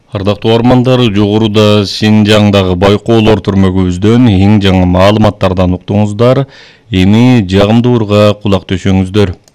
Ардактуу ормандар, жогоруда Синжаңдагы байкоолор түрмөгүбүздөн эң жаңы маалыматтардан уктуңуздар. Эми жагымдуу урга кулак төшөңүздөр.